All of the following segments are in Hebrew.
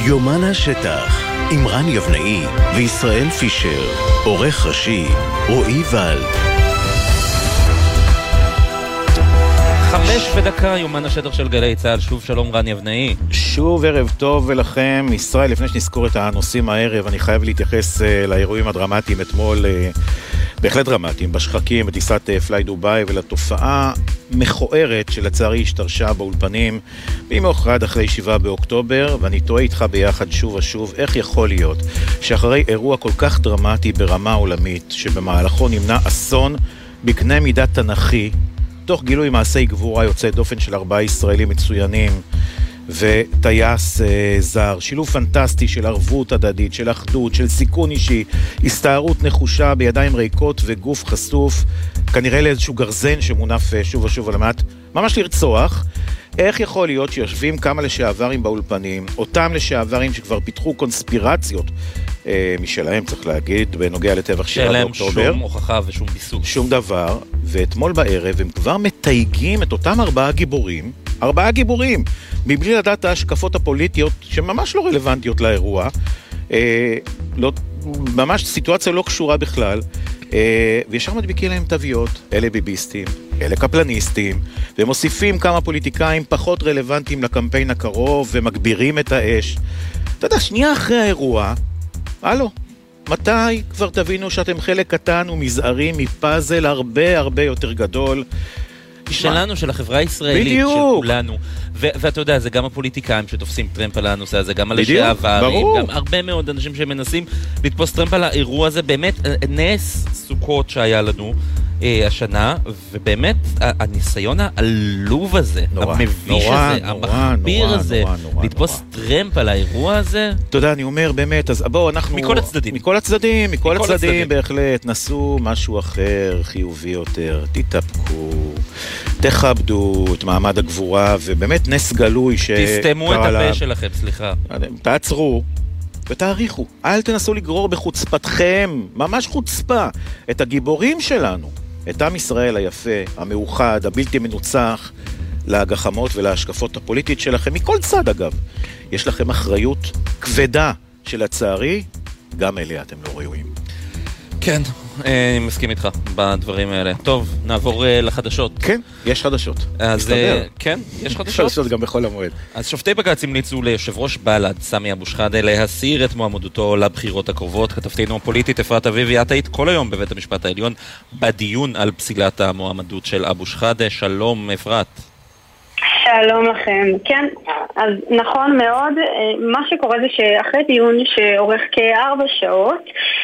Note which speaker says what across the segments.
Speaker 1: יומן השטח עם רן יבנאי וישראל פישר, עורך ראשי רועי ולד.
Speaker 2: 5:00 יומן השטח של גלי צהל. שוב שלום רן יבנאי.
Speaker 3: שוב ערב טוב ולכם. ישראל, לפני שנזכור את הנושאים הערב, אני חייב להתייחס לאירועים הדרמטיים אתמול, בהחלט דרמטיים, בשחקים בטיסת פליי דוביי, ולתופעה מכוערת שלצערי השתרשה באולפנים במיוחד אחרי 7 באוקטובר, ואני תוהה איתך ביחד שוב ושוב, איך יכול להיות שאחרי אירוע כל כך דרמטי ברמה עולמית, שבמהלכו נמנע אסון בקנה מידה תנכי, תוך גילוי מעשי גבורה יוצא דופן של 4 ישראלים מצוינים וטייס זר, שילוב פנטסטי של ערבות הדדית, של אחדות, של סיכון אישי, הסתערות נחושה בידיים ריקות וגוף חשוף, כנראה לאיזשהו גרזן שמונף שוב ושוב על המעט, ממש לרצוח. איך יכול להיות שיושבים כמה לשעברים באולפנים, אותם לשעברים שכבר פיתחו קונספירציות משלהם, צריך להגיד, בנוגע לטבח 7 באוקטובר.
Speaker 2: שאין להם שום הוכחה ושום ביסוס.
Speaker 3: שום דבר, ואתמול בערב הם כבר מתייגים את אותם 4 גיבורים, מבלי לדעת ההשקפות הפוליטיות שממש לא רלוונטיות לאירוע, ממש סיטואציה לא קשורה בכלל, וישר מדביקים להם תוויות, אלה ביביסטים, אלה קפלניסטים, ומוסיפים כמה פוליטיקאים פחות רלוונטיים לקמפיין הקרוב, ומגבירים את האש. אתה יודע, שנייה אחרי האירוע, מתי כבר תבינו שאתם חלק קטן ומזערי מפאזל הרבה הרבה יותר גדול
Speaker 2: שלנו, של החברה הישראלית,
Speaker 3: בדיוק.
Speaker 2: של כולנו. ואתה יודע, זה גם הפוליטיקאים שתופסים טרמפ על הנושא הזה, גם על השעברים, גם הרבה מאוד אנשים שמנסים לתפוס טרמפ על האירוע הזה. באמת נס סוכות שהיה לנו השנה, ובאמת הניסיון העלוב הזה, המביש הזה, המחביר הזה, לתפוס טרמפ על האירוע הזה.
Speaker 3: אתה יודע, אני אומר באמת, אז בואו אנחנו מכל הצדדים בהחלט נסו משהו אחר, חיובי יותר, תתאפקו, תכבדו את מעמד הגבורה, ובאמת נס גלוי
Speaker 2: תסתמו את הפה שלכם, סליחה.
Speaker 3: תעצרו ותאריכו, אל תנסו לגרור בחוצפתכם, ממש חוצפה, את הגיבורים שלנו, את עם ישראל היפה, המאוחד, הבלתי מנוצח, להגחמות ולהשקפות הפוליטית שלכם, מכל צד אגב. יש לכם אחריות כבדה שלצערי, גם אליה אתם לא ראויים.
Speaker 2: כן, אני מסכים איתך בדברים האלה. טוב, נעבור לחדשות.
Speaker 3: כן, יש חדשות.
Speaker 2: אז כן, יש
Speaker 3: חדשות גם בכל המועד.
Speaker 2: אז שופטי בג"ץ המליצו ליושב ראש בל"ד, סמי אבו שחאדה, להסיר את מועמדותו לבחירות הקרובות. כתבתנו הפוליטית אפרת אביבי, את היית כל היום בבית המשפט העליון בדיון על פסילת המועמדות של אבו שחאדה. שלום אפרת.
Speaker 4: שלום לכם. כן, אז נכון מאוד, מה שקורה זה שאחרי דיון שאורך כ4 שעות,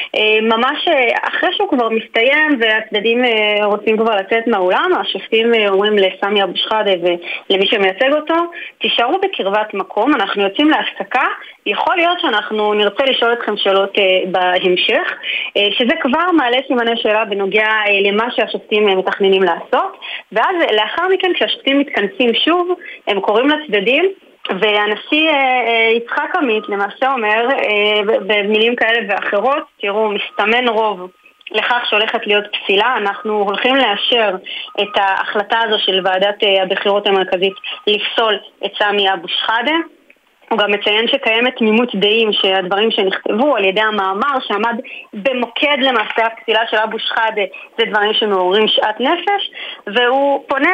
Speaker 4: ממש אחרי שהוא כבר מסתיים והצדדים רוצים כבר לצאת מהאולם, השופטים אומרים לסמי אבו שחאדה ולמי שמייצג אותו, תישארו בקרבת מקום, אנחנו יוצאים להפסקה, יכול להיות שאנחנו נרצה לשאול אתכם שאלות בהמשך, שזה כבר מעלה סימני שאלה בנוגע למה שהשופטים מתכננים לעשות, ואז לאחר מכן כשהשופטים מתכנסים שוב, הם קוראים לצדדים, והנשיא יצחק עמית למעשה אומר במילים כאלה ואחרות, תראו, מסתמן רוב לכך שהולכת להיות פסילה, אנחנו הולכים לאשר את ההחלטה הזו של ועדת הבחירות המרכזית לפסול את סמי אבו שחאדה. הוא גם מציין שקיימת תמימות דעים שהדברים שנכתבו על ידי המאמר שעמד במוקד למעשה הפסילה של אבו שחאדה זה דברים שמעוררים שאט נפש, והוא פונה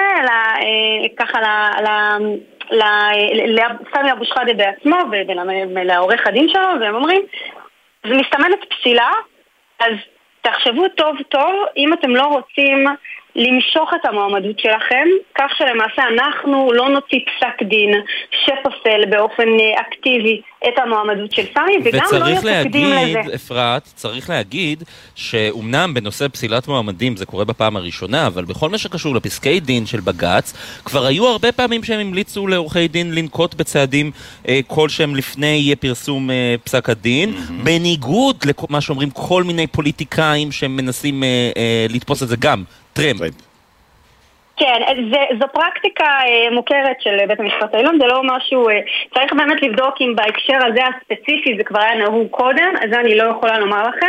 Speaker 4: לסמי אבו שחאדה בעצמו ולעורך הדין שלו, והם אומרים, זה מסתמנת פסילה, אז תחשבו טוב טוב אם אתם לא רוצים למשוך את המועמדות שלכם, כך שלמעשה אנחנו לא נוציא פסק דין שפוסל באופן אקטיבי את המועמדות של סמי, וגם לא יתקדים לזה.
Speaker 2: אפרת, צריך להגיד שאומנם בנושא פסילת מועמדים זה קורה בפעם הראשונה, אבל בכל מה שקשור לפסקי דין של בג"ץ, כבר היו הרבה פעמים שהם המליצו לעורכי דין לנקוט בצעדים כלשהם לפני פרסום פסק הדין, בניגוד למה שאומרים כל מיני פוליטיקאים שמנסים לתפוס את זה גם. טרמפ.
Speaker 4: כן, זו פרקטיקה מוכרת של בית המשפט העליון, זה לא משהו, צריך באמת לבדוק אם בהקשר הזה הספציפי זה כבר היה נהוג קודם, אז אני לא יכולה לומר לכם,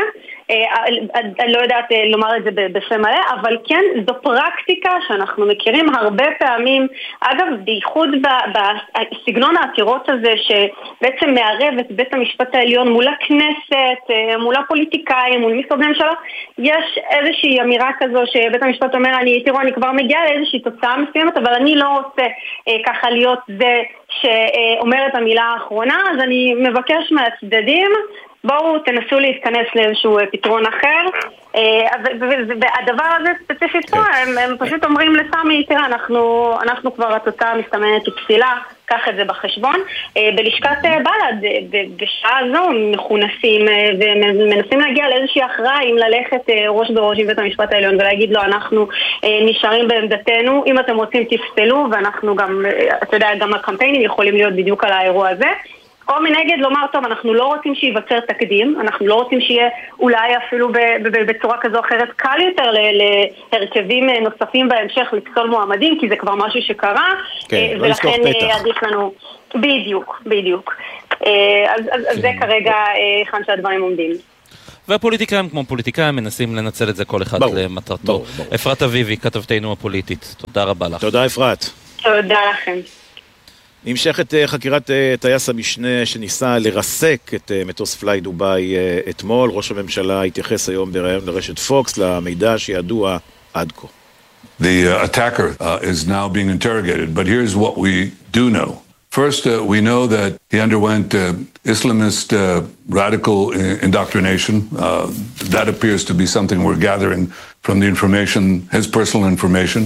Speaker 4: אני לא יודעת לומר את זה בפה מלא, אבל כן, זו פרקטיקה שאנחנו מכירים הרבה פעמים, אגב, בייחוד בסגנון העתירות הזה, שבעצם מערב את בית המשפט העליון מול הכנסת, מול הפוליטיקאים, מול משרדי ממשלה, יש איזושהי אמירה כזו שבית המשפט אומר, אני כבר מגיע לאיזושהי תוצאה מסוימת, אבל אני לא רוצה ככה להיות זה שאומר את המילה האחרונה, אז אני מבקש מהצדדים, בואו תנסו להתכנס לאיזשהו פתרון אחר. והדבר הזה ספציפית פה, הם פשוט אומרים לסמי, תראה, אנחנו כבר התוצאה מסתמנת פסילה, קח את זה בחשבון. בלשכת בל"ד, בשעה זו מכונסים ומנסים להגיע לאיזושהי הכרעה, אם ללכת ראש בראש עם בית המשפט העליון ולהגיד לו, אנחנו נשארים בעמדתנו, אם אתם רוצים תפסלו, ואנחנו גם, אתה יודע, גם הקמפיינים יכולים להיות בדיוק על האירוע הזה. או מנגד לומר, טוב, אנחנו לא רוצים שיווצר תקדים, אנחנו לא רוצים שיהיה אולי אפילו בצורה כזו או אחרת קל יותר להרכבים נוספים בהמשך לפסול מועמדים, כי זה כבר משהו שקרה,
Speaker 3: כן,
Speaker 4: ולכן עדיף לנו, בדיוק. אז זה כרגע היכן שהדברים עומדים.
Speaker 2: והפוליטיקאים כמו פוליטיקאים מנסים לנצל את זה כל אחד למטרתו. אפרת אביבי, כתבתנו הפוליטית, תודה רבה לך.
Speaker 3: תודה אפרת.
Speaker 4: תודה לכם.
Speaker 3: נמשכת חקירת טייס המשנה שניסה לרסק את מטוס פליי דוביי אתמול. ראש הממשלה התייחס היום בראיון לרשת פוקס למידע שידוע עד כה.
Speaker 5: The attacker is now being interrogated, but here's what we do know. First, we know that he underwent Islamist radical indoctrination. That appears to be something we're gathering from the information, his personal information.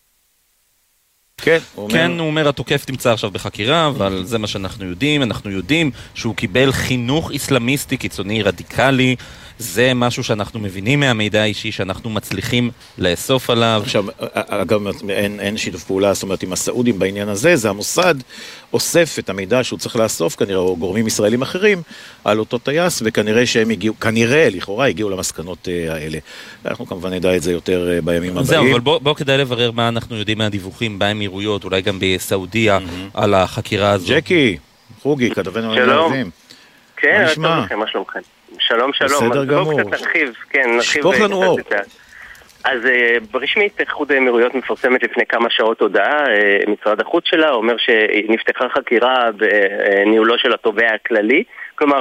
Speaker 2: כן, הוא אומר, התוקף תמצא עכשיו בחקירה, אבל זה מה שאנחנו יודעים. אנחנו יודעים שהוא קיבל חינוך איסלאמיסטי קיצוני רדיקלי. זה משהו שאנחנו מבינים מהמידע האישי שאנחנו מצליחים לאסוף עליו.
Speaker 3: עכשיו, אגב, אין שיתוף פעולה, זאת אומרת, עם הסעודים בעניין הזה, זה המוסד אוסף את המידע שהוא צריך לאסוף, כנראה, או גורמים ישראלים אחרים, על אותו טייס, וכנראה שהם הגיעו, כנראה, לכאורה, הגיעו למסקנות האלה. אנחנו כמובן נדע את זה יותר בימים הבאים.
Speaker 2: זהו, אבל בוא כדאי לברר מה אנחנו יודעים מהדיווחים באמירויות, אולי גם בסעודיה, על החקירה הזו.
Speaker 3: ג'קי, חוגי, כתבנו הערבים.
Speaker 6: כן, טוב לכם, מה שלומכם? שלום.
Speaker 3: בסדר גמור. שפוך לנו אור.
Speaker 6: אז ברשמית, איחוד האמירויות מפרסמת לפני כמה שעות הודעה, משרד החוץ שלה אומר שנפתחה חקירה בניהולו של התובע הכללי, כלומר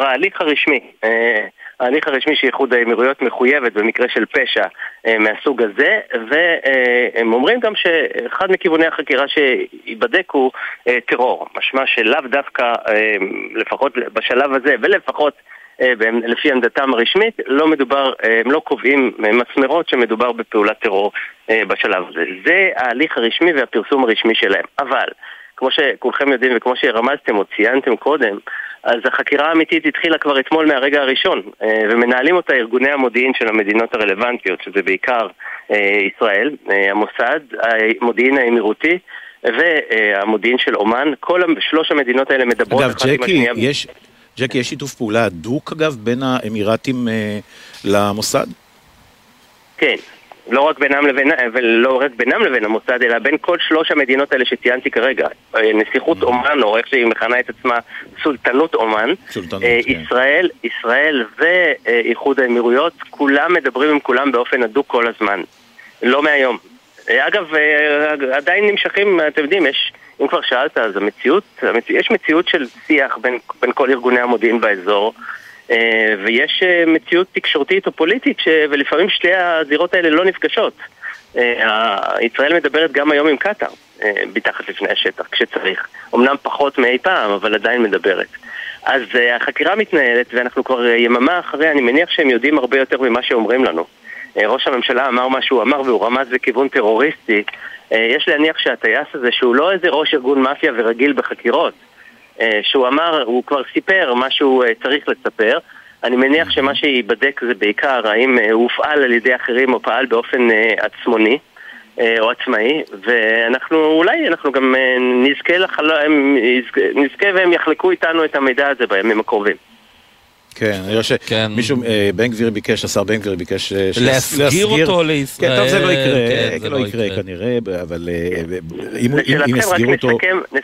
Speaker 6: ההליך הרשמי שאיחוד האמירויות מחויבת במקרה של פשע מהסוג הזה, והם אומרים גם שאחד מכיווני החקירה שיבדק הוא טרור, משמע שלאו דווקא, לפחות בשלב הזה ולפחות לפי עמדתם הרשמית, לא מדובר, הם לא קובעים מסמרות שמדובר בפעולת טרור בשלב הזה. זה ההליך הרשמי והפרסום הרשמי שלהם. אבל, כמו שכולכם יודעים וכמו שרמזתם או ציינתם קודם, אז החקירה האמיתית התחילה כבר אתמול מהרגע הראשון, ומנהלים אותה ארגוני המודיעין של המדינות הרלוונטיות, שזה בעיקר ישראל, המוסד, המודיעין האמירותי, והמודיעין של אומן. כל שלוש המדינות האלה מדברות אחת עם השנייה.
Speaker 3: ג'קי, יש שיתוף פעולה הדוק, אגב, בין האמירתים למוסד?
Speaker 6: כן, לא רק בינם לבין המוסד, אלא בין כל שלוש המדינות האלה שציינתי כרגע. נסיכות אומן, או איך שהיא מכנה את עצמה, סולטנות אומן. ישראל ואיחוד האמירויות, כולם מדברים עם כולם באופן הדוק כל הזמן. לא מהיום. אגב, עדיין נמשכים, אתם יודעים, אם כבר שאלת, אז יש מציאות של שיח בין כל ארגוני המודיעין באזור, ויש מציאות תקשורתית או פוליטית, ולפעמים שתי הזירות האלה לא נפגשות. ישראל מדברת גם היום עם קטר, מתחת לפני השטח, כשצריך. אמנם פחות מאי פעם, אבל עדיין מדברת. אז החקירה מתנהלת, ואנחנו כבר יממה אחרי, אני מניח שהם יודעים הרבה יותר ממה שאומרים לנו. ראש הממשלה אמר מה שהוא אמר, והוא רמז בכיוון טרוריסטי. יש להניח שהטייס הזה, שהוא לא איזה ראש ארגון מאפיה ורגיל בחקירות, שהוא אמר, הוא כבר סיפר מה שהוא צריך לספר. אני מניח שמה שיבדק זה בעיקר האם הוא הופעל על ידי אחרים או פעל באופן עצמוני או עצמאי, ואנחנו גם נזכה והם יחלקו איתנו את המידע הזה בימים הקרובים.
Speaker 3: כן, אני חושב שמישהו, בן גביר ביקש, השר בן גביר ביקש
Speaker 2: להסגיר אותו לישראל.
Speaker 3: כן, טוב, זה לא יקרה כנראה, אבל אם יסגיר אותו...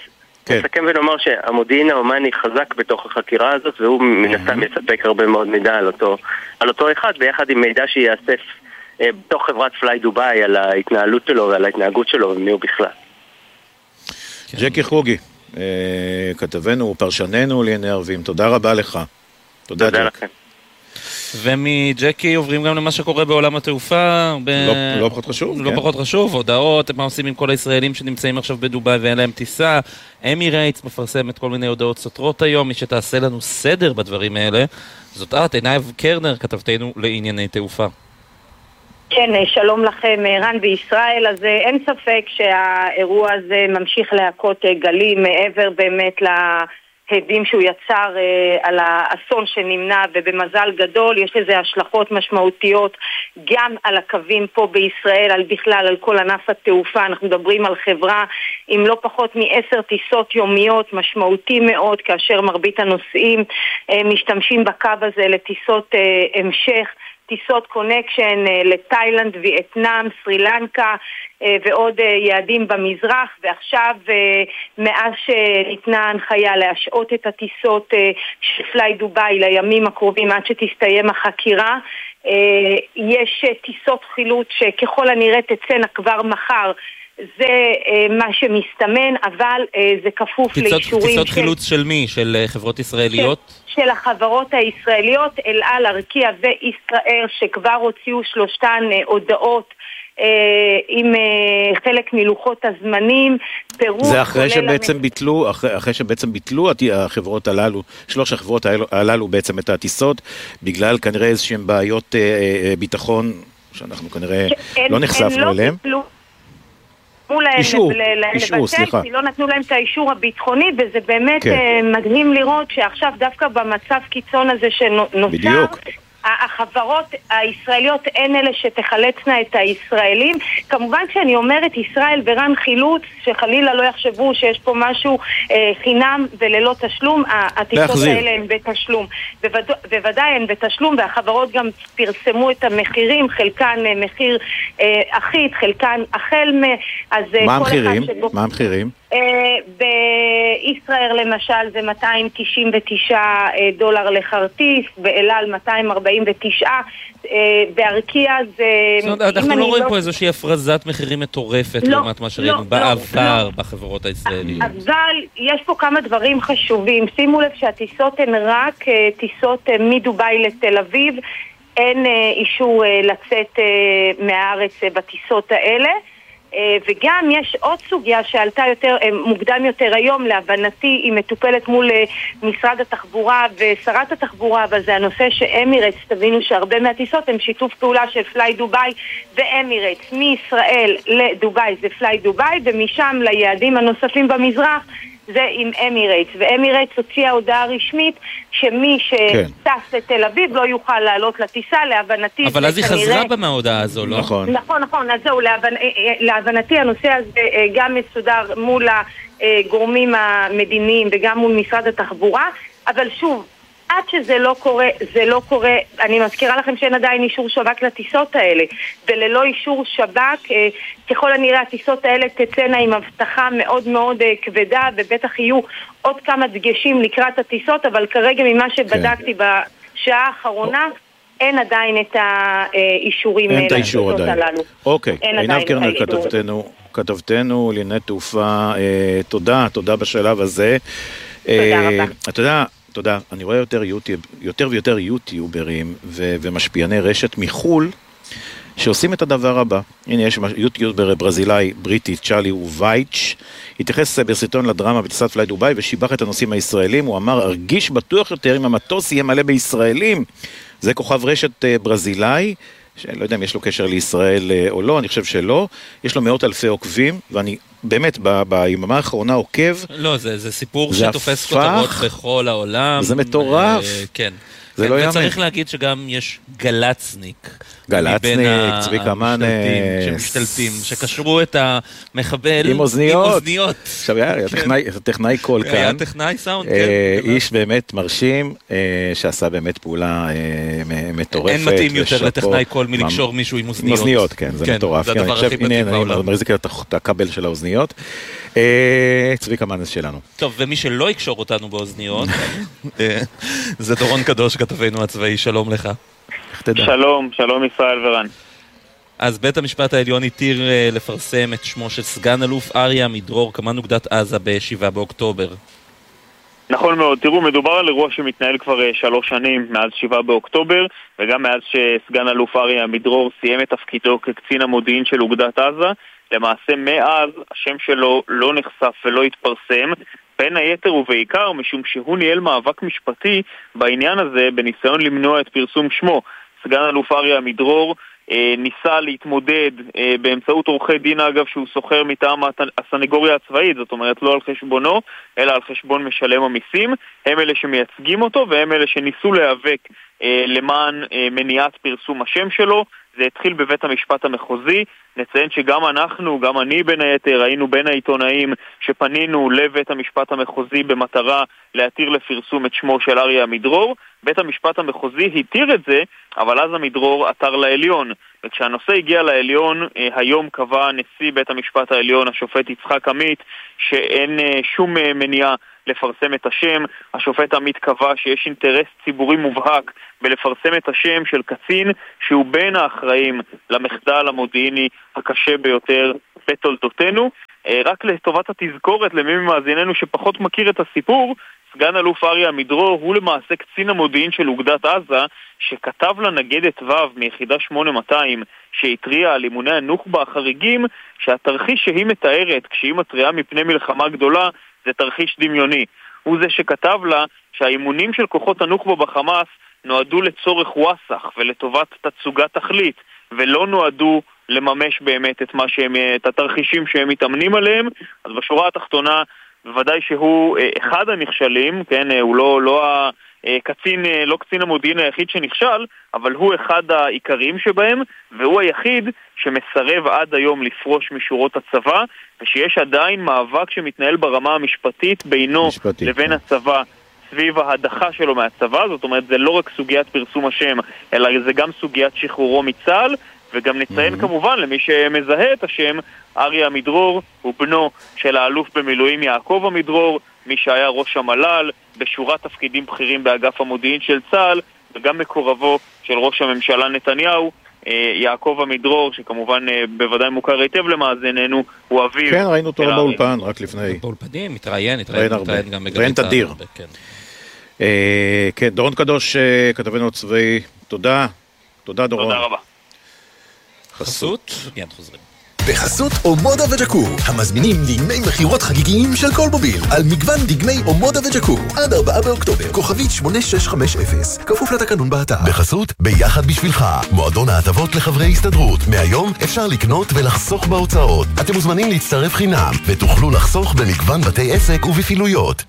Speaker 6: נסכם ונאמר שהמודיעין האומני חזק בתוך החקירה הזאת, והוא מן הסתם יספק הרבה מאוד מידע על אותו אחד, ביחד עם מידע שיאסף בתוך חברת פליי דוביי על ההתנהלות שלו ועל ההתנהגות שלו ומי הוא בכלל.
Speaker 3: ג'קי חוגי, כתבנו ופרשננו לענייני ערבים, תודה רבה לך. תודה לכם.
Speaker 2: ומג'קי עוברים גם למה שקורה בעולם התעופה.
Speaker 3: לא פחות חשוב.
Speaker 2: לא פחות חשוב, הודעות, מה עושים עם כל הישראלים שנמצאים עכשיו בדוביי ואין להם טיסה. אמירייטס מפרסמת כל מיני הודעות סותרות היום, מי שתעשה לנו סדר בדברים האלה. זאת עינב קרנר, כתבתנו לענייני תעופה.
Speaker 4: כן, שלום לכם, רן בישראל. אז אין ספק שהאירוע הזה ממשיך להכות גלים מעבר באמת להדים שהוא יצר על האסון שנמנע, ובמזל גדול יש לזה השלכות משמעותיות גם על הקווים פה בישראל, על בכלל, על כל ענף התעופה. אנחנו מדברים על חברה עם לא פחות מ10 טיסות יומיות, משמעותי מאוד, כאשר מרבית הנוסעים משתמשים בקו הזה לטיסות המשך, טיסות קונקשן לתאילנד, וייטנאם, סרי לנקה ועוד יעדים במזרח. ועכשיו מאז שניתנה הנחיה להשעות את הטיסות של פליי דוביי לימים הקרובים עד שתסתיים החקירה, יש טיסות חילוץ שככל הנראה תצאנה כבר מחר. זה מה שמסתמן, אבל זה כפוף לאישורים.
Speaker 2: טיסות חילוץ של מי? של חברות ישראליות?
Speaker 4: של החברות הישראליות, אל על, ארקיע וישראל, שכבר הוציאו שלושתן הודעות עם חלק מלוחות הזמנים.
Speaker 3: זה אחרי שבעצם ביטלו החברות הללו, שלוש החברות הללו בעצם את הטיסות, בגלל כנראה איזשהם בעיות ביטחון שאנחנו כנראה לא נחשפנו אליהם.
Speaker 4: אישור, סליחה. כי לא נתנו להם את האישור הביטחוני, וזה באמת מדהים לראות שעכשיו דווקא במצב קיצון הזה שנוצר, החברות הישראליות הן אלה שתחלצנה את הישראלים. כמובן כשאני אומרת ישראל ורן חילוץ, שחלילה לא יחשבו שיש פה משהו חינם וללא תשלום, הטיסות האלה הן בתשלום. בוודאי הן בתשלום, והחברות גם פרסמו את המחירים, חלקן מחיר אחיד, חלקן החל
Speaker 3: מה המחירים?
Speaker 4: בישראל למשל זה $299 לחרטיס, באלעל 249, בארקיע זה...
Speaker 2: אנחנו לא רואים פה איזושהי הפרזת מחירים מטורפת לעומת מה שראינו בעבר בחברות הישראליות.
Speaker 4: אבל יש פה כמה דברים חשובים. שימו לב שהטיסות הן רק טיסות מדוביי לתל אביב, אין אישור לצאת מהארץ בטיסות האלה. וגם יש עוד סוגיה שעלתה מוקדם יותר היום, להבנתי היא מטופלת מול משרד התחבורה ושרת התחבורה, אבל זה הנושא שאמירייטס, תבינו שהרבה מהטיסות הם שיתוף פעולה של פליי דוביי ואמירייטס. מישראל לדוביי זה פליי דוביי, ומשם ליעדים הנוספים במזרח זה עם אמירייטס, ואמירייטס הוציאה הודעה רשמית שמי שטס לתל אביב לא יוכל לעלות לטיסה, להבנתי.
Speaker 2: אבל אז היא חזרה בה מההודעה הזו, לא?
Speaker 4: נכון, אז זהו, להבנתי הנושא הזה גם מסודר מול הגורמים המדיניים וגם מול משרד התחבורה, אבל שוב, עד שזה לא קורה, זה לא קורה. אני מזכירה לכם שאין עדיין אישור שב"כ לטיסות האלה, וללא אישור שב"כ, ככל הנראה הטיסות האלה תצאנה עם הבטחה מאוד מאוד כבדה, ובטח יהיו עוד כמה דגשים לקראת הטיסות, אבל כרגע ממה שבדקתי בשעה האחרונה, אין עדיין את האישורים לטיסות הללו.
Speaker 3: אוקיי, עינב קרנר, כתבתנו לענייני תעופה, תודה בשלב הזה.
Speaker 4: תודה רבה.
Speaker 3: תודה. אני רואה יותר ויותר יוטיוברים ומשפיעני רשת מחול שעושים את הדבר הבא. הנה יש יוטיובר ברזילאי בריטי, צ'ארלי ווייץ', התייחס בסרטון לדרמה בטיסת פליי דוביי ושיבח את הנוסעים הישראלים. הוא אמר, ארגיש בטוח יותר אם המטוס יהיה מלא בישראלים. זה כוכב רשת ברזילאי, שלא יודע אם יש לו קשר לישראל או לא, אני חושב שלא. יש לו מאות אלפי עוקבים, ואני באמת ביממה האחרונה עוקב.
Speaker 2: לא, זה סיפור שתופס כותרות בכל העולם.
Speaker 3: זה מטורף.
Speaker 2: כן.
Speaker 3: זה לא יאמן.
Speaker 2: וצריך להגיד שגם יש גלצניק,
Speaker 3: צביקה מנה,
Speaker 2: שמשתלטים, שקשרו את המחבל
Speaker 3: עם אוזניות. עכשיו היה טכנאי קול כאן.
Speaker 2: היה טכנאי סאונד, כן.
Speaker 3: איש באמת מרשים, שעשה באמת פעולה מטורפת.
Speaker 2: אין מתאים יותר לטכנאי קול מלקשור מישהו עם אוזניות.
Speaker 3: עם אוזניות, כן, זה מטורף. הנה, אני מחזיק את הכבל של האוזניות. באוזניות. צביקה מנס שלנו.
Speaker 2: טוב, ומי שלא יקשור אותנו באוזניות, זה דורון קדוש, כתבנו הצבאי, שלום לך.
Speaker 7: שלום, שלום ישראל ורן.
Speaker 2: אז בית המשפט העליון התיר לפרסם את שמו של סגן אלוף אריה מדרור, קמ"ן אוגדת עזה ב-7 באוקטובר.
Speaker 7: נכון מאוד, תראו, מדובר על אירוע שמתנהל כבר 3 שנים מאז 7 באוקטובר, וגם מאז שסגן אלוף אריה מדרור סיים את תפקידו כקצין המודיעין של אוגדת עזה. למעשה מאז השם שלו לא נחשף ולא התפרסם, בין היתר ובעיקר משום שהוא ניהל מאבק משפטי בעניין הזה בניסיון למנוע את פרסום שמו. סגן אלוף אריה מדרור ניסה להתמודד באמצעות עורכי דין, אגב, שהוא סוחר מטעם הסנגוריה הצבאית, זאת אומרת לא על חשבונו אלא על חשבון משלם המיסים. הם אלה שמייצגים אותו והם אלה שניסו להיאבק למען מניעת פרסום השם שלו. זה התחיל בבית המשפט המחוזי. נציין שגם אנחנו, גם אני בין היתר, היינו בין העיתונאים שפנינו לבית המשפט המחוזי במטרה להתיר לפרסום את שמו של אריה מדרור. בית המשפט המחוזי התיר את זה, אבל אז המדרור עתר לעליון. וכשהנושא הגיע לעליון, היום קבע נשיא בית המשפט העליון, השופט יצחק עמית, שאין שום מניעה לפרסם את השם. השופט עמית קבע שיש אינטרס ציבורי מובהק בלפרסם את השם של קצין שהוא בין האחראים למחדל המודיעיני הקשה ביותר בתולדותינו. רק לטובת התזכורת למי ממאזיננו שפחות מכיר את הסיפור, סגן אלוף אריה מדרור הוא למעשה קצין המודיעין של אוגדת עזה, שכתב לנגדת ו' מיחידה 8200 שהתריעה על אימוני הנוח'בה החריגים, שהתרחיש שהיא מתארת כשהיא מתריעה מפני מלחמה גדולה זה תרחיש דמיוני. הוא זה שכתב לה שהאימונים של כוחות הנוח'בה בחמאס נועדו לצורך ווסח ולטובת תצוגת תכלית, ולא נועדו לממש באמת את התרחישים שהם מתאמנים עליהם. אז בשורה התחתונה בוודאי שהוא אחד הנכשלים, כן, הוא לא קצין המודיעין היחיד שנכשל, אבל הוא אחד העיקריים שבהם, והוא היחיד שמסרב עד היום לפרוש משורות הצבא, ושיש עדיין מאבק שמתנהל ברמה המשפטית בינו לבין הצבא סביב ההדחה שלו מהצבא. זאת אומרת, זה לא רק סוגיית פרסום השם, אלא זה גם סוגיית שחרורו מצה"ל. וגם נציין כמובן למי שמזהה את השם, אריה מדרור הוא בנו של האלוף במילואים יעקב המדרור, מי שהיה ראש המל"ל בשורת תפקידים בכירים באגף המודיעין של צה"ל, וגם מקורבו של ראש הממשלה נתניהו, יעקב המדרור, שכמובן בוודאי מוכר היטב למאזיננו, הוא אביו.
Speaker 3: כן, ראינו אותו באולפן רק לפני.
Speaker 2: באולפנים, מתראיין גם
Speaker 3: מתראיין תדיר. כן, דורון קדוש, כתבנו הצבאי, תודה דורון.
Speaker 7: תודה רבה.
Speaker 2: חסות, מיד חוזרים.
Speaker 8: בחסות אומודה וג'קור, המזמינים דגמי מחירות חגיגיים של כל מוביל, על מגוון דגמי אומודה וג'קור, עד 4 באוקטובר, כוכבית 8650, כפוף לתקנון באתר. בחסות, ביחד בשבילך, מועדון ההטבות לחברי הסתדרות. מהיום אפשר לקנות ולחסוך בהוצאות. אתם מוזמנים להצטרף חינם, ותוכלו לחסוך במגוון בתי עסק ובפעילויות.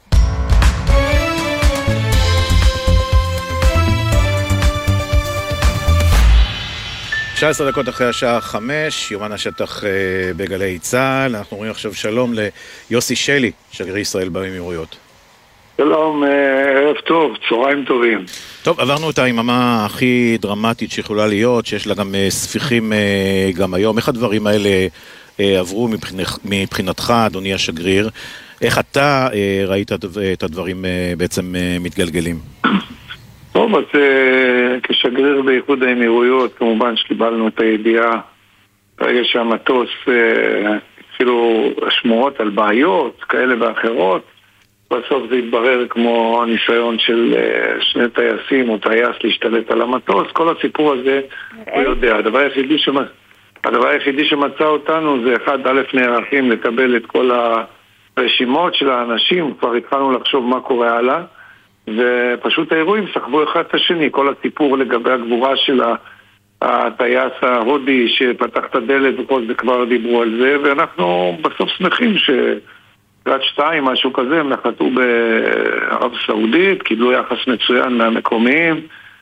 Speaker 3: 19 דקות אחרי השעה 5, יומן השטח בגלי צה"ל. אנחנו רואים עכשיו שלום ליוסי שלי, שגריר ישראל באמירויות.
Speaker 9: שלום, ערב טוב, צהריים טובים.
Speaker 3: טוב, עברנו את היממה הכי דרמטית שיכולה להיות, שיש לה גם ספיחים גם היום. איך הדברים האלה עברו מבחינתך, אדוני השגריר? איך אתה ראית את הדברים בעצם מתגלגלים?
Speaker 9: טוב, אז כשגריר באיחוד האמירויות, כמובן שקיבלנו את הידיעה ברגע שהמטוס התחילו שמועות על בעיות כאלה ואחרות. בסוף זה התברר כמו ניסיון של שני טייסים או טייס להשתלט על המטוס. כל הסיפור הזה הוא יודע. הדבר היחידי שמצא אותנו זה אחד, א', נערכים לקבל את כל הרשימות של האנשים, כבר התחלנו לחשוב מה קורה הלאה, ופשוט האירועים סחבו אחד את השני. כל הסיפור לגבי הגבורה של הטייס ההודי שפתח את הדלת וכל זה, כבר דיברו על זה, ואנחנו בסוף שמחים שגרad 2, משהו כזה, הם נחתו בערב סעודית, קיבלו יחס מצוין מהמקומיים,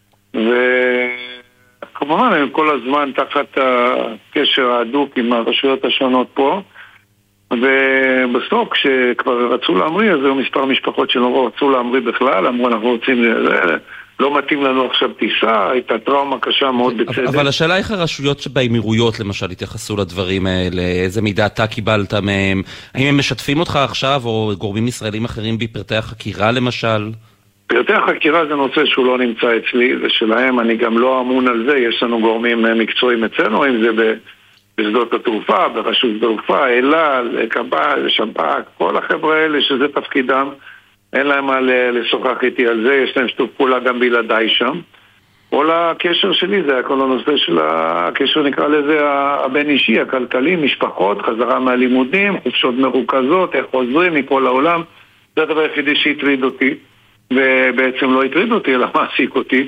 Speaker 9: וכמובן הם כל הזמן תחת הקשר ההדוק עם הרשויות השונות פה. ובסוף כשכבר רצו להמריא, אז היו מספר משפחות שלא רצו להמריא בכלל, אמרו אנחנו רוצים לא מתאים לנו עכשיו טיסה, הייתה טראומה קשה מאוד בצדק.
Speaker 2: אבל השאלה איך הרשויות שבאמירויות למשל התייחסו לדברים האלה, איזה מידע אתה קיבלת מהם, האם הם משתפים אותך עכשיו או גורמים ישראלים אחרים בפרטי החקירה למשל?
Speaker 9: פרטי החקירה זה נושא שהוא לא נמצא אצלי ושלהם, אני גם לא אמון על זה, יש לנו גורמים מקצועיים אצלנו, אם זה בשדות התעופה, ברשות התעופה, אל, קבל, שב"כ, כל החבר'ה האלה שזה תפקידם, אין להם מה לשוחח איתי על זה, יש להם שיתוף פעולה גם בלעדיי שם. כל הקשר שלי זה כל הנושא של הקשר נקרא לזה הבין אישי, הכלכלי, משפחות, חזרה מהלימודים, חופשות מרוכזות, איך חוזרים מכל העולם, זה הדבר היחידי שהטריד אותי, ובעצם לא הטריד אותי אלא מעסיק אותי,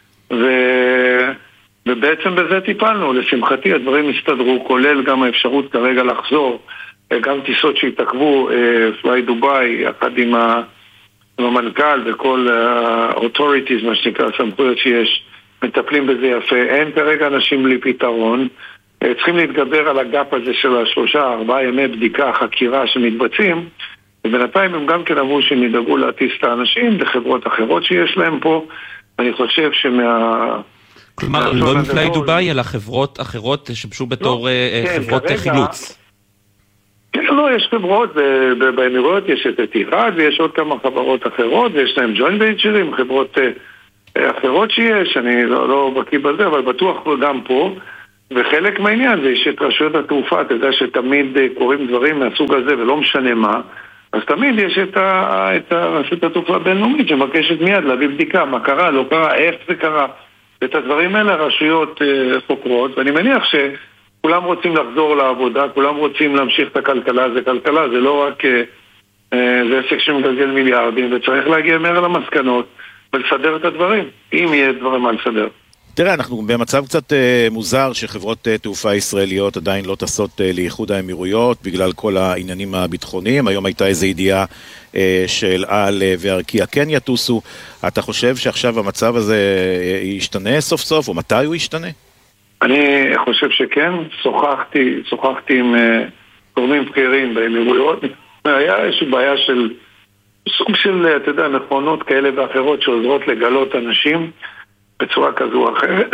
Speaker 9: ובעצם בזה טיפלנו, לשמחתי הדברים הסתדרו, כולל גם האפשרות כרגע לחזור, גם טיסות שהתעכבו, פליי דוביי, יחד עם המנכ"ל וכל ה-authorities, מה שנקרא, סמכויות שיש, מטפלים בזה יפה. אין כרגע אנשים בלי פתרון. צריכים להתגבר על הגאפ הזה של 3-4 ימי בדיקה, חקירה שמתבצעים, ובינתיים הם גם כן אמרו שהם ידאגו להטיס את האנשים בחברות אחרות שיש להם פה. אני חושב
Speaker 2: כלומר, לא מפליי דוביי, אלא חברות אחרות שמשו בתור חברות חילוץ.
Speaker 9: לא, יש חברות, באמירויות יש את איראד ויש עוד כמה חברות אחרות ויש להם ג'וינט ונצ'רים, חברות אחרות שיש, אני לא בקיא בזה, אבל בטוח גם פה, וחלק מהעניין זה יש את רשויות התעופה, אתה יודע שתמיד קוראים דברים מהסוג הזה ולא משנה מה, אז תמיד יש את רשות התעופה הבינלאומית שמבקשת מיד להביא בדיקה, מה קרה, לא קרה, איך זה קרה, ואת הדברים האלה הרשויות חוקרות, ואני מניח כולם רוצים לחזור לעבודה, כולם רוצים להמשיך את הכלכלה, זה כלכלה, זה לא רק, זה עסק שמגלגל מיליארדים, וצריך להגיע מהר למסקנות ולסדר את הדברים, אם יהיה דברים מה לסדר.
Speaker 3: תראה, אנחנו במצב קצת מוזר שחברות תעופה ישראליות עדיין לא טסות לאיחוד האמירויות בגלל כל העניינים הביטחוניים. היום הייתה איזו ידיעה של אל וארקיע כן יטוסו. אתה חושב שעכשיו המצב הזה ישתנה סוף סוף, או מתי הוא ישתנה?
Speaker 9: אני חושב שכן, שוחחתי עם גורמים בכירים באמירויות, היה איזושהי בעיה של סוג של, אתה יודע, נכונות כאלה ואחרות שעוזרות לגלות אנשים בצורה כזו או אחרת.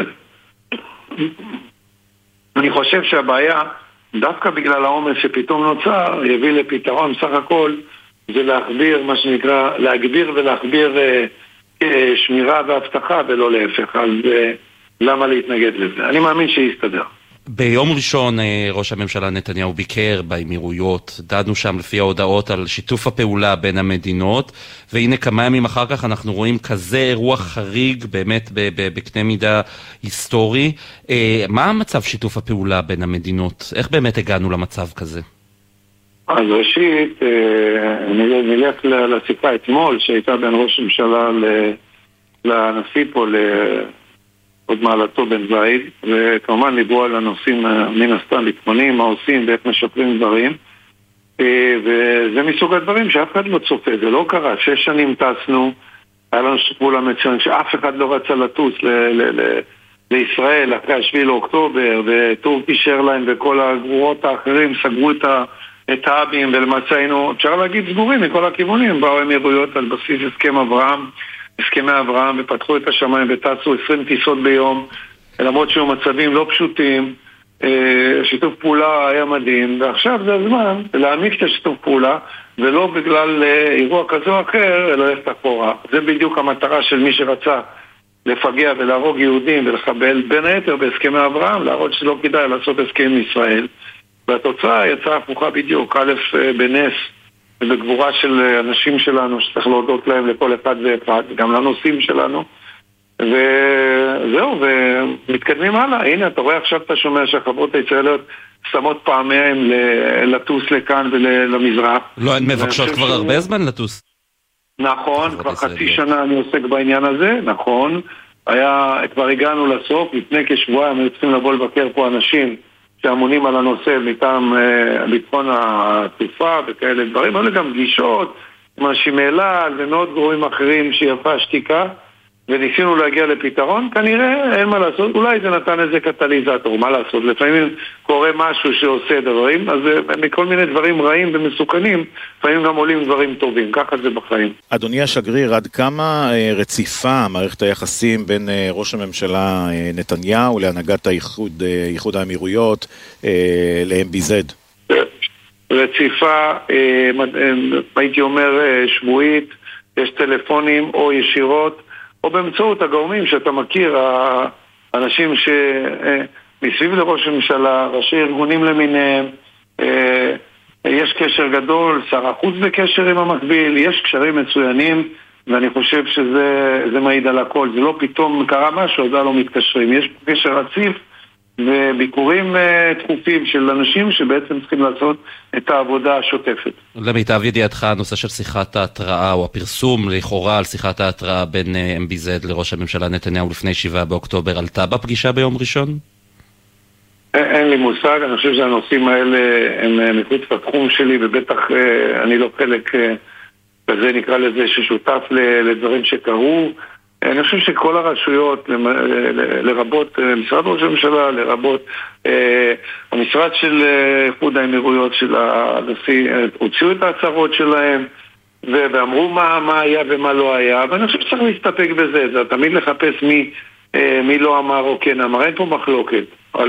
Speaker 9: אני חושב שהבעיה, דווקא בגלל העומס שפתאום נוצר, יביא לפתרון סך הכל, זה להגביר, מה שנקרא, להגביר ולהגביר שמירה והבטחה ולא להפך, אז למה להתנגד לזה? אני מאמין שיסתדר.
Speaker 2: ביום ראשון ראש הממשלה נתניהו ביקר באמירויות, דנו שם לפי ההודעות על שיתוף הפעולה בין המדינות, והנה כמה ימים אחר כך אנחנו רואים כזה אירוע חריג באמת בקנה מידה היסטורי. מה המצב שיתוף הפעולה בין המדינות? איך באמת הגענו למצב כזה?
Speaker 9: אז ראשית, נלך לשיחה אתמול שהייתה בין ראש הממשלה לנשיא פה עוד מעלתו בן זייד, וכמובן דיברו על הנושאים מן הסתם ביטחוניים, מה עושים ואיך משפרים דברים, וזה מסוג הדברים שאף אחד לא צופה, זה לא קרה. 6 שנים טסנו, היה לנו שפעולה מצוין שאף אחד לא רצה לטוס לישראל אחרי 7 לאוקטובר, וטורקי שיירליין וכל הגרורות האחרים סגרו את האבים, ולמעשה היינו, אפשר להגיד, סגורים מכל הכיוונים, באו האמירויות על בסיס הסכמי אברהם, ופתחו את השמיים וטסו 20 טיסות ביום, למרות שהיו מצבים לא פשוטים, שיתוף פעולה היה מדהים, ועכשיו זה הזמן להעמיק את השיתוף פעולה, ולא בגלל אירוע כזה או אחר, אלא ללכת אחורה. זה בדיוק המטרה של מי שרצה לפגע ולהרוג יהודים ולחבל, בין היתר בהסכמי אברהם, להראות שלא כדאי לעשות הסכם עם ישראל. והתוצאה יצאה הפוכה בדיוק, א' בנס, ובגבורה של אנשים שלנו שצריך להודות להם לכל אחד ואחד, גם לנושאים שלנו, וזהו, ומתקדמים הלאה. הנה, אתה רואה עכשיו, אתה שומע שהחברות הישראליות שמות פעמיהם לטוס לכאן ולמזרח.
Speaker 2: לא, הן מבקשות כבר הרבה זמן לטוס.
Speaker 9: נכון, כבר חצי שנה אני עוסק בעניין הזה, נכון. כבר הגענו לסוף, לפני כשבועיים היו צריכים לבוא לבקר פה אנשים שאמונים על הנושא מטעם ביטחון התעופה וכאלה דברים, אבל גם פגישות עם אנשים אליי ומאוד גרועים אחרים שיפה שתיקה, וניסינו להגיע לפתרון, כנראה אין מה לעשות, אולי זה נתן איזה קטליזטור, מה לעשות, לפעמים קורה משהו שעושה דברים, אז מכל מיני דברים רעים ומסוכנים, לפעמים גם עולים דברים טובים, ככה זה בחיים.
Speaker 3: אדוני השגריר, עד כמה רציפה מערכת היחסים בין ראש הממשלה נתניהו להנהגת איחוד האמירויות ל-MBZ?
Speaker 9: רציפה, הייתי אומר שבועית, יש טלפונים או ישירות, או באמצעות הגורמים שאתה מכיר, האנשים שמסביב לראש הממשלה, ראשי ארגונים למיניהם, יש קשר גדול, שר החוץ בקשר עם המקביל, יש קשרים מצוינים, ואני חושב שזה מעיד על הכל. זה לא פתאום קרה משהו, אז לא מתקשרים. יש קשר רציף וביקורים תכופים של אנשים שבעצם צריכים לעשות את העבודה השוטפת.
Speaker 2: למיטב ידיעתך, הנושא של שיחת ההתראה או הפרסום לכאורה על שיחת ההתראה בין MBZ לראש הממשלה נתניהו לפני 7 באוקטובר עלתה בפגישה ביום ראשון?
Speaker 9: אין לי מושג, אני חושב שהנושאים האלה הם מחוץ לתחום שלי, ובטח אני לא חלק כזה, נקרא לזה, ששותף לדברים שקרו. אני חושב שכל הרשויות, לרבות משרד ראש הממשלה, לרבות המשרד של איחוד האמירויות של הנשיא, הוציאו את ההצהרות שלהם ואמרו מה היה ומה לא היה, ואני חושב שצריך להסתפק בזה, זה תמיד לחפש מי לא אמר או כן אמר, אין פה מחלוקת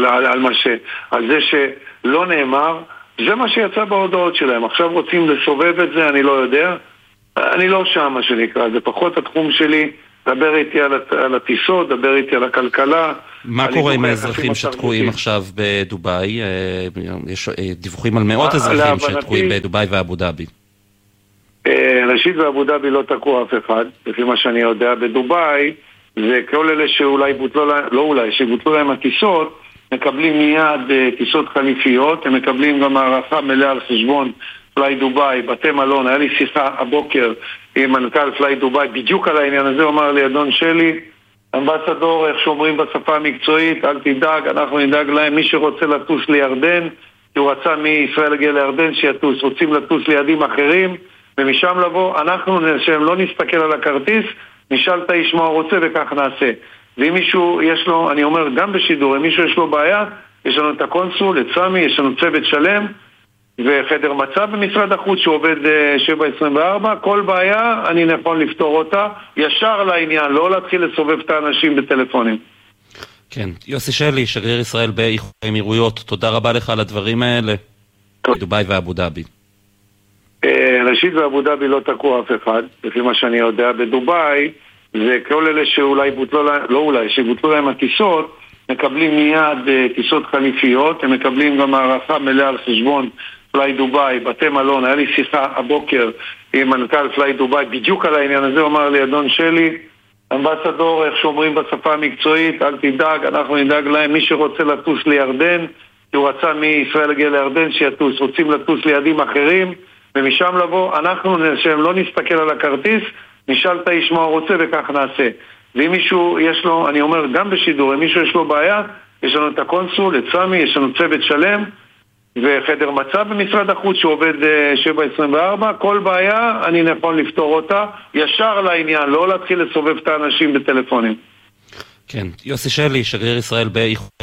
Speaker 9: על זה שלא נאמר, זה מה שיצא בהודעות שלהם. עכשיו רוצים לסובב את זה, אני לא יודע, אני לא שם מה שנקרא, זה פחות התחום שלי. דבר איתי על הטיסות, דבר איתי על הכלכלה.
Speaker 2: מה קורה עם האזרחים שתקועים עכשיו בדוביי? יש דיווחים על מאות אזרחים שתקועים בדוביי ואבו דאבי.
Speaker 9: ראשית, באבו דאבי לא תקוע אף אחד, לפי מה שאני יודע. בדוביי, זה כל אלה שאולי שבוטלו להם הטיסות, מקבלים מיד טיסות חליפיות, הם מקבלים גם הערכה מלאה על חשבון פליי דוביי, בתי מלון. היה לי שיחה הבוקר עם מנכ"ל פליי דוביי בדיוק על העניין הזה, הוא אמר לי, אדון שלי, אמבסדור, איך שאומרים בשפה המקצועית, אל תדאג, אנחנו נדאג להם, מי שרוצה לטוס לירדן, כי הוא רצה מישראל להגיע לירדן שיטוס, רוצים לטוס ליעדים אחרים, ומשם לבוא, אנחנו שהם לא נסתכל על הכרטיס, נשאל את האיש מה הוא רוצה וכך נעשה. ואם מישהו יש לו, אני אומר גם בשידור, אם מישהו יש לו בעיה, יש לנו את הקונסול, את סמי, יש לנו צוות שלם, וחדר מצב במשרד החוץ שעובד 7/24, כל בעיה אני נכון לפתור אותה, ישר לעניין, לא להתחיל לסובב את האנשים בטלפונים.
Speaker 2: כן, יוסי שלי, שגריר ישראל באיחוד האמירויות, תודה רבה לך על הדברים האלה. דוביי ואבו דאבי.
Speaker 9: ראשית, באבו דאבי לא תקוע אף אחד, לפי מה שאני יודע. בדוביי, זה כל אלה שאולי שבוטלו להם הטיסות, מקבלים מיד טיסות חליפיות, הם מקבלים גם הערכה מלאה על חשבון פליי דוביי, בתי מלון. היה לי שיחה הבוקר עם מנכ"ל פליי דוביי בדיוק על העניין הזה, הוא אמר לי, אדון שלי, אמבסדור, איך שאומרים בשפה המקצועית, אל תדאג, אנחנו נדאג להם, מי שרוצה לטוס לירדן, כי הוא רצה מישראל להגיע לירדן שיטוס, רוצים לטוס ליעדים אחרים, ומשם לבוא, אנחנו שהם לא נסתכל על הכרטיס, נשאל את האיש מה הוא רוצה וכך נעשה. ואם מישהו יש לו, אני אומר גם בשידור, אם מישהו יש לו בעיה, יש לנו את הקונסול, את סמי, יש לנו צוות שלם, וחדר מצב במשרד החוץ שעובד 7/24, כל בעיה אני נכון לפתור אותה, ישר לעניין, לא להתחיל לסובב את האנשים בטלפונים.
Speaker 2: כן, יוסי שלי, שגריר ישראל באיחוד